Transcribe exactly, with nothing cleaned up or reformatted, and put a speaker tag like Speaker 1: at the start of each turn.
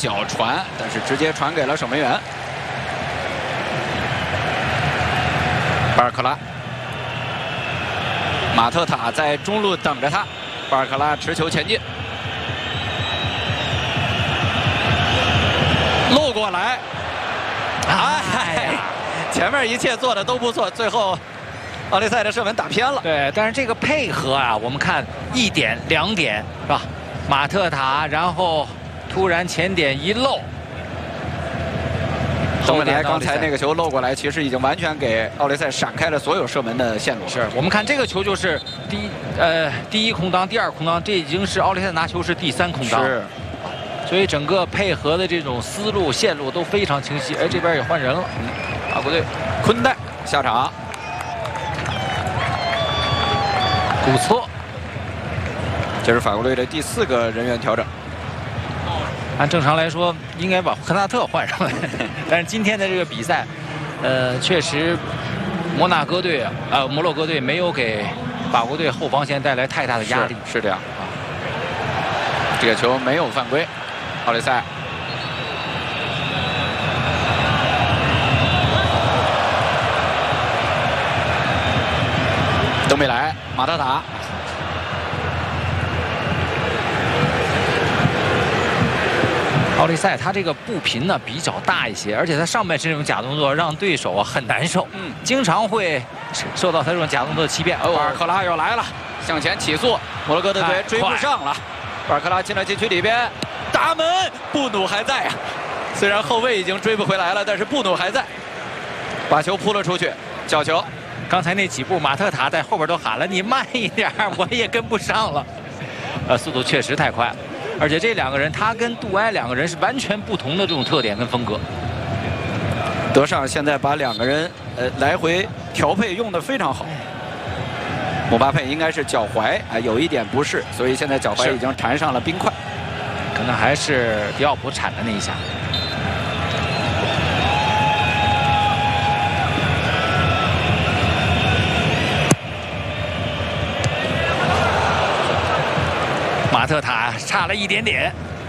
Speaker 1: 脚传，但是直接传给了守门员巴尔克拉。马特塔在中路等着他，巴尔克拉持球前进，漏过来，哎，前面一切做的都不错，最后奥利塞的射门打偏了。
Speaker 2: 对，但是这个配合啊，我们看一点两点是吧？马特塔，然后突然前点一漏。
Speaker 1: 后面来，刚才那个球漏过来，其实已经完全给奥利塞闪开了所有射门的线路。
Speaker 2: 是我们看这个球就是第一呃第一空当，第二空当，这已经是奥利塞拿球是第三空当。
Speaker 1: 是，
Speaker 2: 所以整个配合的这种思路线路都非常清晰。哎，这边也换人了，
Speaker 1: 嗯，法国队昆代下场，
Speaker 2: 古策，
Speaker 1: 这是法国队的第四个人员调整。
Speaker 2: 按正常来说，应该把科纳特换上来，但是今天的这个比赛，呃，确实，摩纳哥队啊，呃，摩洛哥队没有给法国队后防线带来太大的压力。
Speaker 1: 是, 是这样啊。这个球没有犯规，奥利塞。登贝莱，马特塔。
Speaker 2: 奥利塞他这个步频呢比较大一些，而且他上半身这种假动作让对手啊很难受，嗯，经常会受到他这种假动作的欺骗。
Speaker 1: 巴尔克拉又来了，向前起速，摩洛哥的队追不上了。巴尔克拉进了禁区里边，打门，布努还在啊。虽然后卫已经追不回来了，但是布努还在，把球扑了出去，角球。
Speaker 2: 刚才那几步，马特塔在后边都喊了：“你慢一点，我也跟不上了。”呃，速度确实太快了。 而且这两个人，他跟杜埃两个人是完全不同的这种特点跟风格。
Speaker 1: 德尚现在把两个人呃来回调配用的非常好。姆巴佩应该是脚踝啊、呃、有一点不适，所以现在脚踝已经缠上了冰块，
Speaker 2: 可能还是迪奥普铲的那一下。马特塔差了一点点。